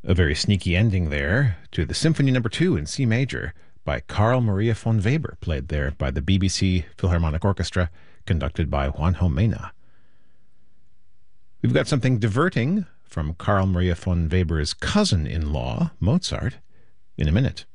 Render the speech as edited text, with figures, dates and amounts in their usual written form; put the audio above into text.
A very sneaky ending there to the Symphony Number 2 in C major by Carl Maria von Weber, played there by the BBC Philharmonic Orchestra, conducted by Juanjo Mena. We've got something diverting from Carl Maria von Weber's cousin-in-law, Mozart, in a minute.